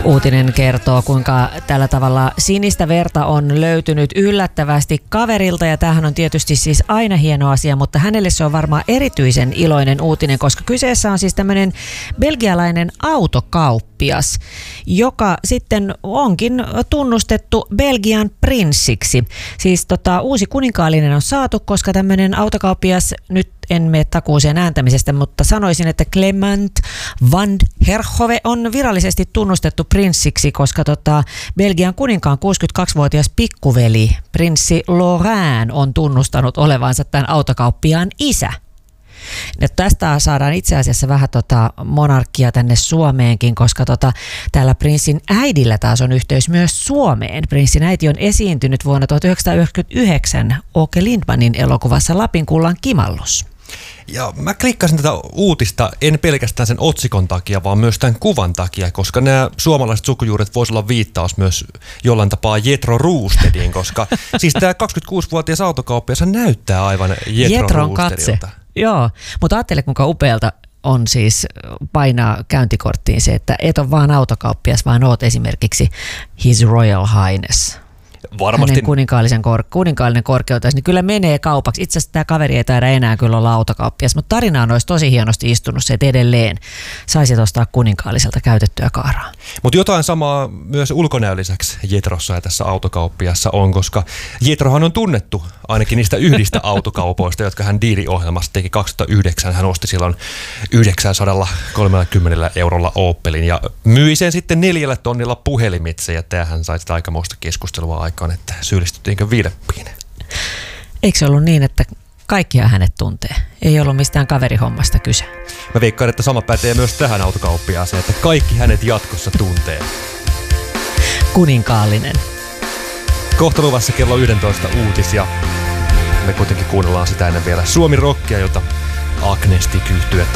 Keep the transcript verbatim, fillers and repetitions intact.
Uutinen kertoo, kuinka tällä tavalla sinistä verta on löytynyt yllättävästi kaverilta, ja tämähän on tietysti siis aina hieno asia, mutta hänelle se on varmaan erityisen iloinen uutinen, koska kyseessä on siis tämmöinen belgialainen autokauppias, joka sitten onkin tunnustettu Belgian prinssiksi. Siis tota, uusi kuninkaallinen on saatu, koska tämmöinen autokauppias, nyt en mene takuuseen ääntämisestä, mutta sanoisin, että Clement van Herhove on virallisesti tunnustettu prinssiksi, koska tota, Belgian kuninkaan kuusikymmentäkaksivuotias pikkuveli, prinssi Laurent, on tunnustanut olevansa tämän autokauppiaan isä. Ja tästä saadaan itse asiassa vähän tota monarkia tänne Suomeenkin, koska tota, täällä prinssin äidillä taas on yhteys myös Suomeen. Prinssin äiti on esiintynyt vuonna tuhatyhdeksänsataayhdeksänkymmentäyhdeksän Åke Lindmanin elokuvassa Lapin kullan kimallus. Ja mä klikkasin tätä uutista en pelkästään sen otsikon takia, vaan myös tämän kuvan takia, koska nämä suomalaiset sukujuuret voisi olla viittaus myös jollain tapaa Jethro Roostediin, koska siis tämä kaksikymmentäkuusivuotias autokauppias näyttää aivan Jethro Roostedilta. Joo, mutta ajattele kuinka upealta on siis painaa käyntikorttiin se, että et ole vaan autokauppias, vaan oot esimerkiksi His Royal Highness. Varmasti. Hänen kuninkaallisen kor- kuninkaallinen korkeutensa, niin kyllä menee kaupaksi. Itse asiassa tämä kaveri ei taida enää kyllä olla autokauppias, mutta tarinaan olisi tosi hienosti istunut se, että edelleen saisit ostaa kuninkaalliselta käytettyä kaaraa. Mutta jotain samaa myös ulkonäölliseksi Jethrossa ja tässä autokauppiassa on, koska Jethrohan on tunnettu ainakin niistä yhdistä autokaupoista, jotka hän diiliohjelmassa teki kaksituhattayhdeksän. Hän osti silloin yhdeksänsadankolmekymmentä eurolla Opelin ja myi sen sitten neljällä tonnilla puhelimitse, ja tämähän sai sitä aikamoista keskustelua aikaan, että syyllistyttiinkö vilppiin. Eikö se ollut niin, että kaikkia hänet tuntee? Ei ollut mistään kaverihommasta kyse. Mä veikkaan, että sama pätee myös tähän autokauppiaaseen, että kaikki hänet jatkossa tuntee. Kuninkaallinen. Kohta luvassa kello yksitoista uutisia. Me kuitenkin kuunnellaan sitä ennen vielä Suomi Rockia, jota Agnestic-yhtye